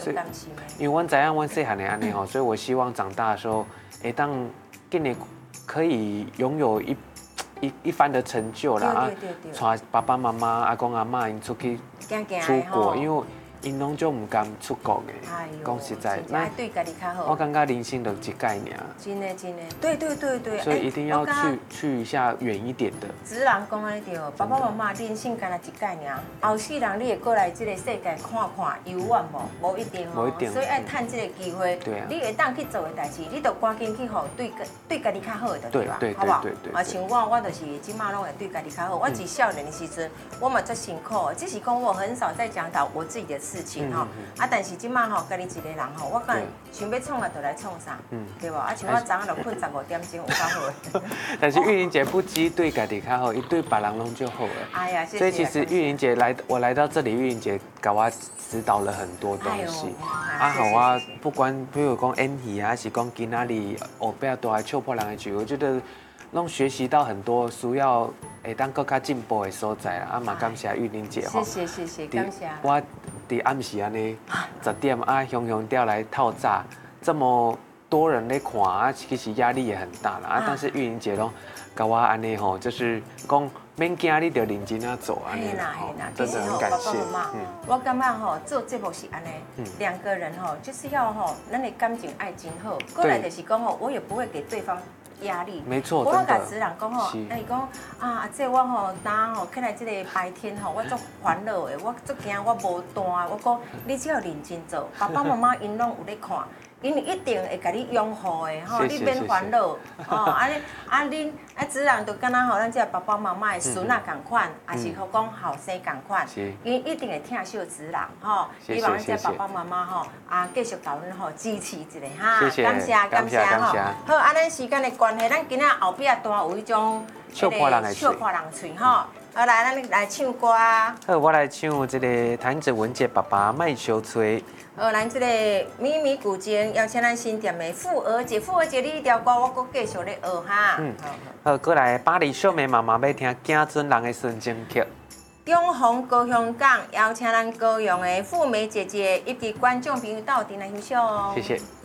甘心的。 因为阮知影阮细汉的安尼吼，所以我希望长大的时候，当今年可以拥有一番的成就啦，带爸爸妈妈、阿公阿妈因出去出国，因为因拢就唔敢出国的。讲实在， 那对家己较好。 我感觉人生就一届尔。 真的，对。 所以一定要去一下远一点的。 子人讲安尼对，爸爸妈妈人生干那一届尔，后世人你会过来这个世界看看游玩无？无一定哦。所以爱趁这个机会，你会当去做的代志，你就赶紧去互对家己较好的对吧？好不好？啊，像我就是即马拢会对家己较好。我自少年的时阵，我嘛足辛苦，只是讲我很少在讲到我自己的事情哈。啊，但是即马吼，家己一个人吼，我讲想要创啊，就来创啥，对吧？啊，像我昨下就困15点钟，有较好。 但是玉玲姐不只对家己较好，伊对别人拢就好了。 哎呀，谢谢。 所以其实玉玲姐我来到这里，玉玲姐给我指导了很多东西。好啊，不管比如讲演戏啊，还是讲今仔日后壁大来笑破人的剧，我觉得拢学习到很多需要当更加进步的所在啦。啊嘛，感谢玉玲姐吼。谢谢，感谢。 我伫暗时安尼10点啊，雄调来透早，这么多人在看啊，其实压力也很大啦。但是玉玲姐拢甲我安尼吼，就是讲免惊，你就认真啊做安尼。真的很感谢。 我感觉吼做节目是安尼，两个人吼就是要吼，咱的感情爱真好。过来就是讲吼，我也不会给对方压力。 没错， 我甲子人讲吼，伊讲啊，这我吼当吼起来这个白天吼，我足烦恼的，我足惊我无单。我讲你只要认真做，爸爸妈妈因拢有咧看。因一定会甲你拥护的吼，你免烦恼哦。恁子人就敢若吼，咱这爸爸妈妈的孙仔共款，也是好讲后生共款，因一定会疼惜子人吼。希望咱这爸爸妈妈吼继续甲阮吼支持一下哈。感谢吼。好，咱时间的关系，咱今仔后壁单有迄种笑破人嘴吼。好，来，咱来唱歌。 好，我来唱这个谭子文姐爸爸卖小吹。 咱这个咪咪古琴邀请咱新店的富儿姐，你一条歌我搁继续咧学哈。 好，过来巴黎秀美妈妈要听《子孙人的纯情曲》。 中红高雄港邀请咱高雄的富美姐姐以及观众朋友到店来欣赏哦。 谢谢。